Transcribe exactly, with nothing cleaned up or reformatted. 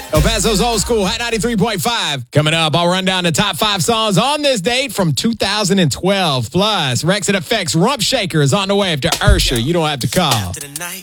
El Paso's Old School, Hot ninety-three point five. Coming up, I'll run down the top five songs on this date from two thousand twelve. Plus, Rex and Effects Rump Shaker is on the way after Ursher. You don't have to call.